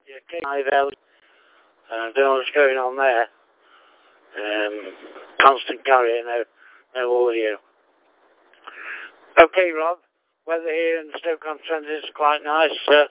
Live out. I don't know what's going on there. Constant carrier, no audio. Okay, Rob. Weather here in Stoke-on-Trent is quite nice.